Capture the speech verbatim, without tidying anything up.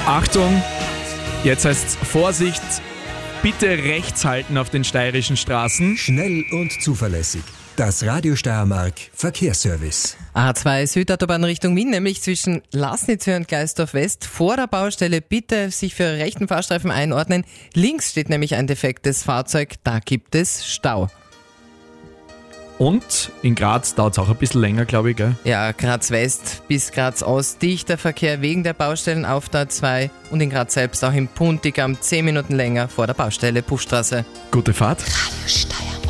Achtung, jetzt heißt's Vorsicht, bitte rechts halten auf den steirischen Straßen. Schnell und zuverlässig. Das Radio Steiermark Verkehrsservice. A zwei Südautobahn Richtung Wien, nämlich zwischen Lasnitzhöhe und Gleisdorf West. Vor der Baustelle bitte sich für rechten Fahrstreifen einordnen. Links steht nämlich ein defektes Fahrzeug, da gibt es Stau. Und in Graz dauert es auch ein bisschen länger, glaube ich, gell? Ja, Graz West bis Graz Ost, dichter Verkehr wegen der Baustellen auf der A zwei und in Graz selbst auch im Puntigam zehn Minuten länger vor der Baustelle Puffstraße. Gute Fahrt. Radio Steiermark.